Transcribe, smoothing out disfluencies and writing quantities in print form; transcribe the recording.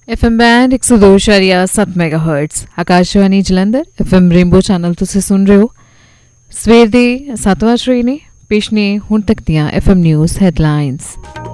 FM band 102.7 ਮੈਗਾਹਰਟਜ਼ Akashvani Jalandhar FM rainbow channel ਤੁਸੀਂ ਸੁਣ ਰਹੇ ਹੋ। ਸਵੇਰ ਦੇ 7 ਵਜ ਰਹੇ ਨੇ। ਪੇਸ਼ ਨੇ ਹੁਣ ਤੱਕ ਦੀਆਂ FM ਨਿਊਜ਼ ਹੈਡਲਾਈਨਸ।